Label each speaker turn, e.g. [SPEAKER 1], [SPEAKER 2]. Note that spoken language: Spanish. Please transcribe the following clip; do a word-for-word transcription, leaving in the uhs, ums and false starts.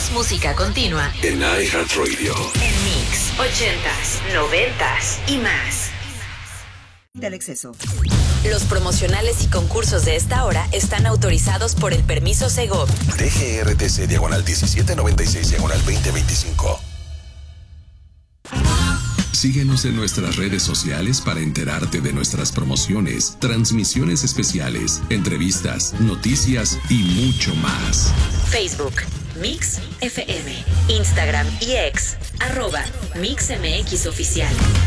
[SPEAKER 1] Más música continua
[SPEAKER 2] en iHeartRadio.
[SPEAKER 1] En Mix, ochentas, noventas y más.
[SPEAKER 3] Del exceso.
[SPEAKER 1] Los promocionales y concursos de esta hora están autorizados por el permiso Segov.
[SPEAKER 2] D G R T C diagonal diecisiete noventa y seis diagonal veinte veinticinco.
[SPEAKER 4] Síguenos en nuestras redes sociales para enterarte de nuestras promociones, transmisiones especiales, entrevistas, noticias y mucho más.
[SPEAKER 1] Facebook, Mix F M. Instagram y X, arroba Mix M X Oficial.